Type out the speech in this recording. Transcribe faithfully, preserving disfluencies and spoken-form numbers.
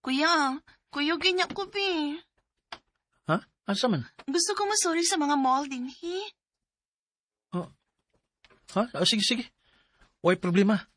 Kuya, kuyogin niya ko, be. Ha? Asa man? Gusto ko masuri sa mga mall din, he. Ha? Ah, sige, sige. Way problema.